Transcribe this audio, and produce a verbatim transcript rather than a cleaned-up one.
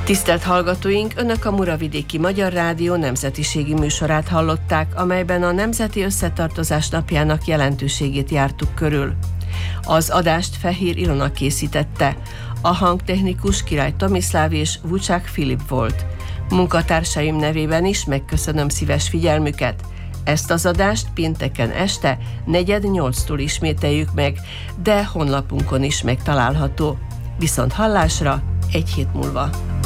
Tisztelt hallgatóink, Önök a Muravidéki Magyar Rádió nemzetiségi műsorát hallották, amelyben a Nemzeti Összetartozás napjának jelentőségét jártuk körül. Az adást Fehér Ilona készítette, a hangtechnikus Király Tomiszláv és Vucsák Filip volt. Munkatársaim nevében is megköszönöm szíves figyelmüket. Ezt az adást pénteken este negyed nyolctól ismételjük meg, de honlapunkon is megtalálható. Viszont hallásra egy hét múlva.